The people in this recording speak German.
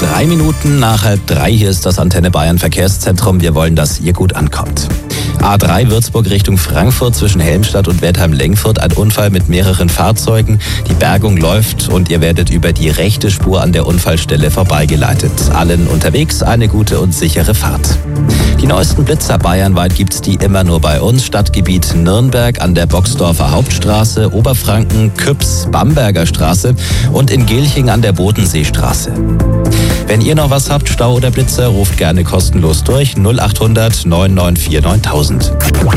3 Minuten nach 2:30. Hier ist das Antenne Bayern Verkehrszentrum. Wir wollen, dass ihr gut ankommt. A3 Würzburg Richtung Frankfurt zwischen Helmstadt und Wertheim-Lengfurt. Ein Unfall mit mehreren Fahrzeugen. Die Bergung läuft und ihr werdet über die rechte Spur an der Unfallstelle vorbeigeleitet. Allen unterwegs eine gute und sichere Fahrt. Die neuesten Blitzer bayernweit gibt's die immer nur bei uns. Stadtgebiet Nürnberg an der Boxdorfer Hauptstraße, Oberfranken, Küps, Bamberger Straße und in Gilching an der Bodenseestraße. Wenn ihr noch was habt, Stau oder Blitzer, ruft gerne kostenlos durch 0800 994 9000.